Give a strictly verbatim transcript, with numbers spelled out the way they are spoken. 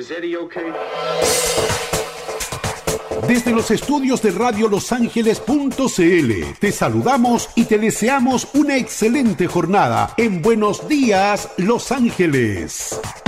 Is Eddie okay? Desde los estudios de Radio Los Ángeles punto c l te saludamos y te deseamos una excelente jornada en Buenos Días, Los Ángeles.